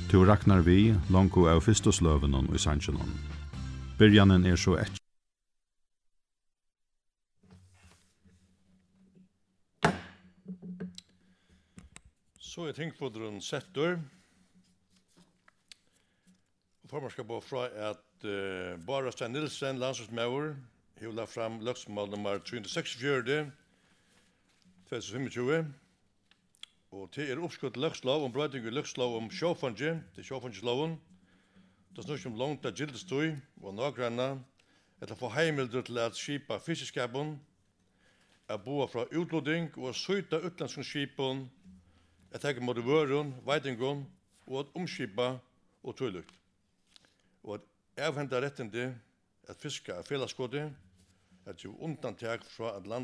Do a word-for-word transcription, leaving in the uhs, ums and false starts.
Tu raknar vi, longu av fyrstosløvenon i sannsjonon. Byrjanen er så ett. Så er tingfodren settur. Formanskap på fra at uh, Bara Stein Nilsen, landslagsmaur, har lagt fram løksmål nummer tre hundre seksogfjøruti, to tusen tjúgu. Og til er oppskutt løkslov om brøyting i løkslov om sjåfondje, til sjåfondjesloven. Det snur som langt av gildestøy og nagranna, etter å få heimilder til at skipa fiskeskapen, er boa fra utloding og søyta utlandske skipen, at jeg måtte vøren, veitingon, og at omskipa og tøylukt. Og at avhenda retten til at fiska er felaskåde, at jo undantag fra at land